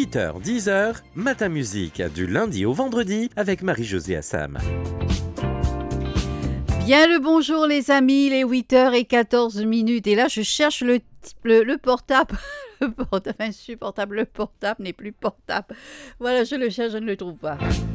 8h, 10h, Matin Musique, du lundi au vendredi avec Marie-Josée Assam. Bien le bonjour les amis, les 8h14. Et là, je cherche le portable. Le portable insupportable, le portable n'est plus portable. Voilà, je le cherche, je ne le trouve pas.